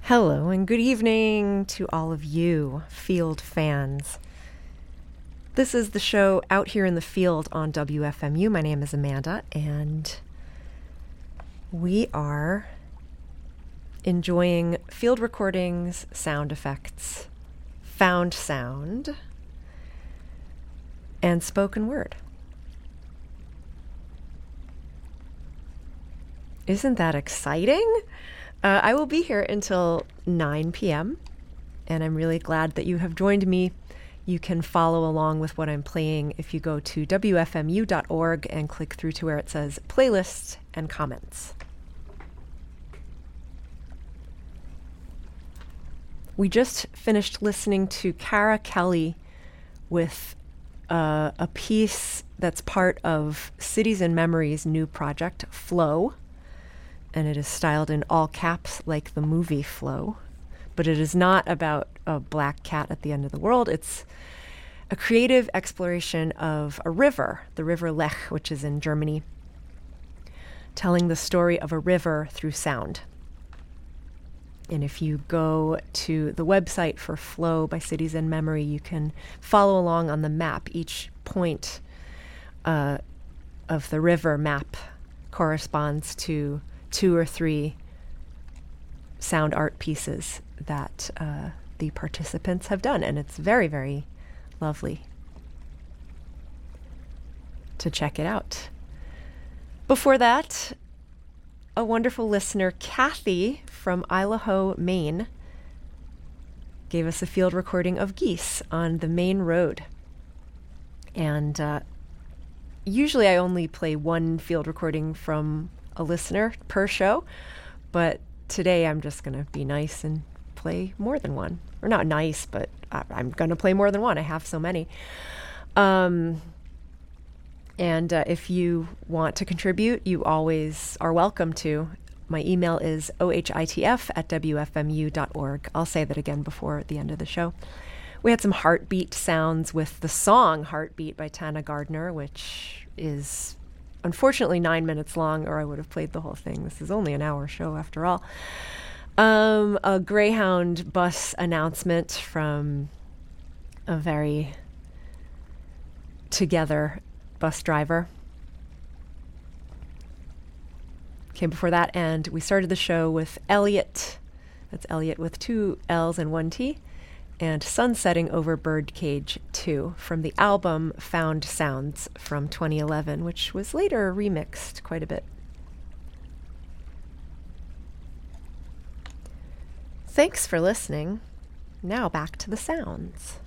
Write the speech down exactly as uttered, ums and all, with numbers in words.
Hello and good evening to all of you field fans. This is the show Out Here in the Field on W F M U. My name is Amanda, and we are enjoying field recordings, sound effects, found sound, and spoken word. Isn't that exciting? Uh, I will be here until nine p.m., and I'm really glad that you have joined me. You can follow along with what I'm playing if you go to W F M U dot org and click through to where it says Playlists and Comments. We just finished listening to Cara Kelly with uh, a piece that's part of Cities and Memories' new project, Flow. And it is styled in all caps like the movie Flow. But it is not about a black cat at the end of the world. It's a creative exploration of a river, the River Lech, which is in Germany, telling the story of a river through sound. And if you go to the website for Flow by Cities and Memory, you can follow along on the map. Each point uh, of the river map corresponds to two or three sound art pieces that uh, the participants have done. And it's very, very lovely to check it out. Before that, a wonderful listener, Kathy from Idaho, Maine, gave us a field recording of geese on the main road. And uh, usually I only play one field recording from a listener per show, but today I'm just going to be nice and play more than one. Or not nice, but I, I'm going to play more than one. I have so many. Um, and uh, if you want to contribute, you always are welcome to. My email is ohitf at W F M U dot org. I'll say that again before the end of the show. We had some heartbeat sounds with the song Heartbeat by Tana Gardner, which is unfortunately nine minutes long, or I would have played the whole thing. This is only an hour show after all. Um, a Greyhound bus announcement from a very together bus driver came before that, and we started the show with Elliot. That's Elliot with two L's and one T. And Sunsetting Over Birdcage two from the album Found Sounds from twenty eleven, which was later remixed quite a bit. Thanks for listening. Now back to the sounds.